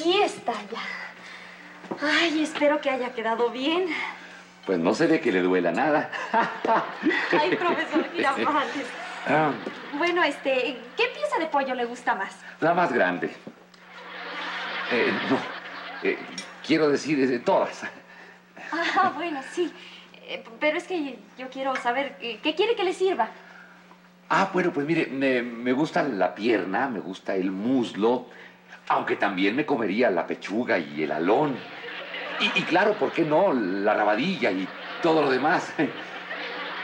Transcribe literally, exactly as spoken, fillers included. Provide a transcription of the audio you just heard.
Aquí está ya. Ay, espero que haya quedado bien. Pues no se ve que le duela nada. Ay, profesor Girafales. Ah, Bueno, este, ¿qué pieza de pollo le gusta más? la más grande. Eh, no, eh, quiero decir, eh, todas. Ah, bueno, sí. Eh, pero es que yo quiero saber, eh, ¿qué quiere que le sirva? Ah, bueno, pues mire, me, me gusta la pierna, me gusta el muslo, aunque también me comería la pechuga y el alón. Y, y claro, ¿por qué no? La rabadilla y todo lo demás.